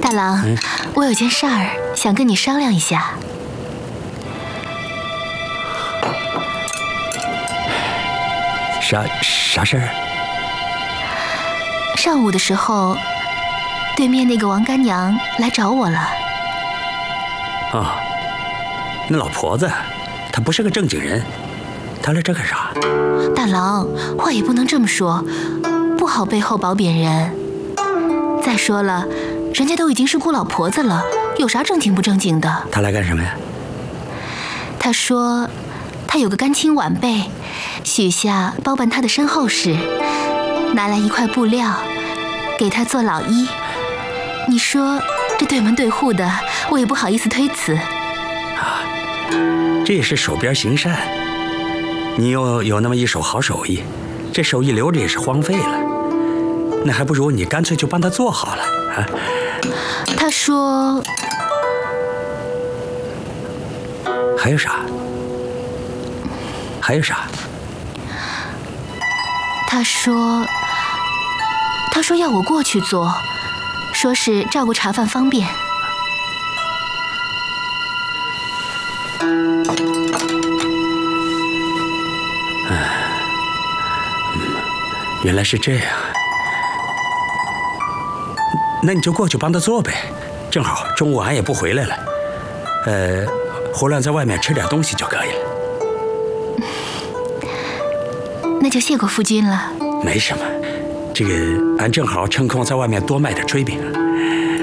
大郎，我有件事儿想跟你商量一下。 啥事儿？ 上午的时候，对面那个王干娘来找我了。 啊，那老婆子，她不是个正经人，她来这干啥？ 大郎，话也不能这么说，不好背后褒贬人。再说了，人家都已经是姑老婆子了，有啥正经不正经的？ 她来干什么呀？ 她说，她有个干亲晚辈，许下包办她的身后事，拿来一块布料，给她做老衣。你说这对门对户的，我也不好意思推辞。 啊，这也是手边行善。你又有那么一手好手艺，这手艺留着也是荒废了，那还不如你干脆就帮他做好了啊。 他说还有啥？还有啥？ 他说要我过去做，说是照顾茶饭方便。 原来是这样，那你就过去帮他做呗，正好中午俺也不回来了，胡乱在外面吃点东西就可以了。 那就谢过夫君了。 没什么，这个俺正好趁空在外面多卖点炊饼。